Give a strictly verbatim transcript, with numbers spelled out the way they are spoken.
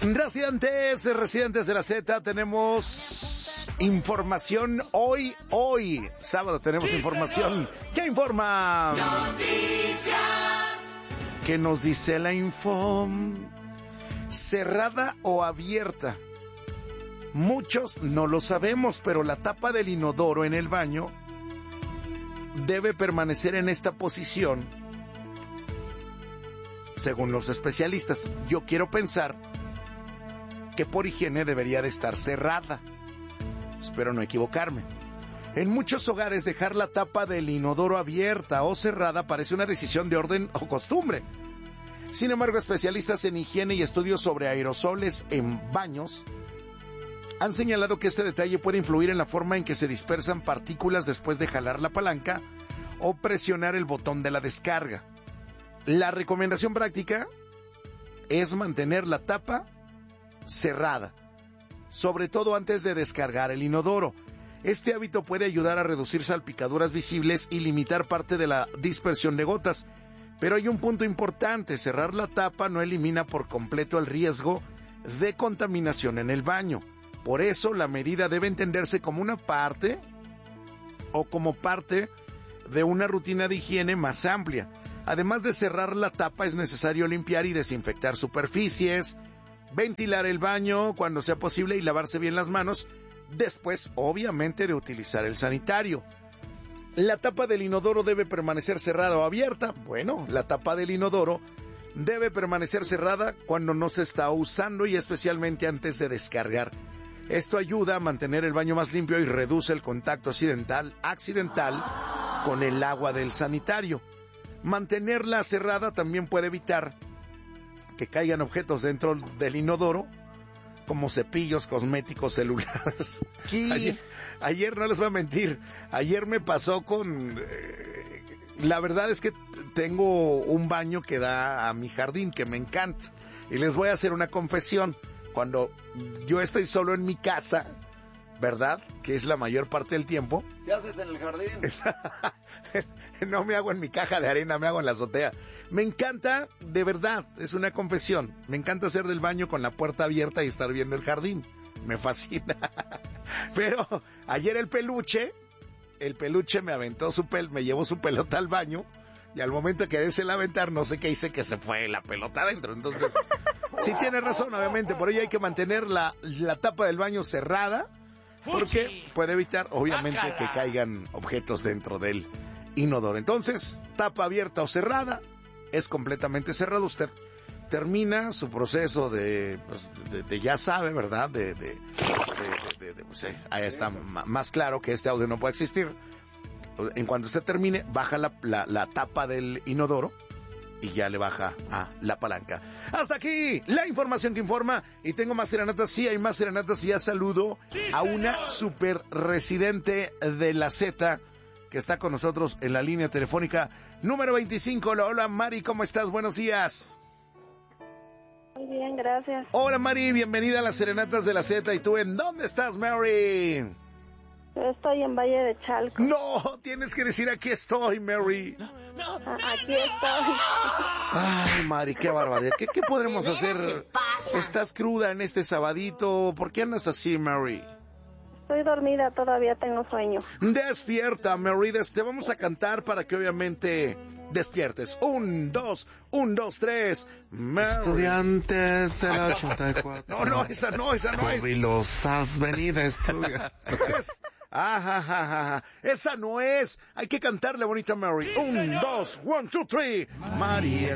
Residentes, residentes de la Z, tenemos información hoy, hoy, sábado tenemos información. ¿Qué informa? Noticias. ¿Qué nos dice la info? ¿Cerrada o abierta? Muchos no lo sabemos, pero la tapa del inodoro en el baño debe permanecer en esta posición, según los especialistas. Yo quiero pensar que por higiene debería de estar cerrada. Espero no equivocarme. En muchos hogares dejar la tapa del inodoro abierta o cerrada parece una decisión de orden o costumbre. Sin embargo, especialistas en higiene y estudios sobre aerosoles en baños han señalado que este detalle puede influir en la forma en que se dispersan partículas después de jalar la palanca o presionar el botón de la descarga. La recomendación práctica es mantener la tapa cerrada, sobre todo antes de descargar el inodoro. Este hábito puede ayudar a reducir salpicaduras visibles y limitar parte de la dispersión de gotas. Pero hay un punto importante: cerrar la tapa no elimina por completo el riesgo de contaminación en el baño. Por eso la medida debe entenderse como una parte o como parte de una rutina de higiene más amplia. Además de cerrar la tapa, es necesario limpiar y desinfectar superficies, ventilar el baño cuando sea posible y lavarse bien las manos, después, obviamente, de utilizar el sanitario. ¿La tapa del inodoro debe permanecer cerrada o abierta? Bueno, la tapa del inodoro debe permanecer cerrada cuando no se está usando y especialmente antes de descargar. Esto ayuda a mantener el baño más limpio y reduce el contacto accidental, accidental con el agua del sanitario. Mantenerla cerrada también puede evitar que caigan objetos dentro del inodoro, como cepillos, cosméticos, celulares. Ayer, ayer, no les voy a mentir, ayer me pasó con... Eh, la verdad es que tengo un baño que da a mi jardín, que me encanta. Y les voy a hacer una confesión. Cuando yo estoy solo en mi casa, ¿verdad? Que es la mayor parte del tiempo. ¿Qué haces en el jardín? No me hago en mi caja de arena, me hago en la azotea. Me encanta, de verdad, es una confesión. Me encanta hacer del baño con la puerta abierta y estar viendo el jardín. Me fascina. Pero ayer el peluche, el peluche me aventó su pel, me llevó su pelota al baño. Y al momento de querérsela aventar, no sé qué hice, que se fue la pelota adentro. Entonces, sí tiene razón, obviamente. Por ello hay que mantener la, la tapa del baño cerrada, porque puede evitar, obviamente, que caigan objetos dentro del inodoro. Entonces, tapa abierta o cerrada, es completamente cerrado. Usted termina su proceso de, pues, de, de ya sabe, ¿verdad? De, de, de, de, de, de pues, ahí está más claro que este audio no puede existir. En cuanto usted termine, baja la, la, la tapa del inodoro y ya le baja a la palanca. Hasta aquí la información que informa. Y tengo más serenatas, sí hay más serenatas. Y ya saludo a una super residente de la Z que está con nosotros en la línea telefónica número veinticinco. Hola, hola Mari, ¿cómo estás? Buenos días. Muy bien, gracias. Hola Mari, bienvenida a las serenatas de la Z. ¿Y tú en dónde estás, Mary? Yo estoy en Valle de Chalco. No, tienes que decir aquí estoy, Mary. No, no. Aquí estoy. Ay, Mari, qué barbaridad. ¿Qué, qué podremos hacer? Estás cruda en este sabadito. ¿Por qué andas así, Mary? Estoy dormida, todavía tengo sueño. Despierta, Mary. Te vamos a cantar para que obviamente despiertes. Un, dos, un, dos, tres. Mary. Estudiantes de la ochenta y cuatro. No, no, esa no, esa no es. Jubilosas, venid a estudiar. Ajá, ajá, ajá. Esa no es. Hay que cantarle, bonita Mary. Un, dos, one, two, three. María.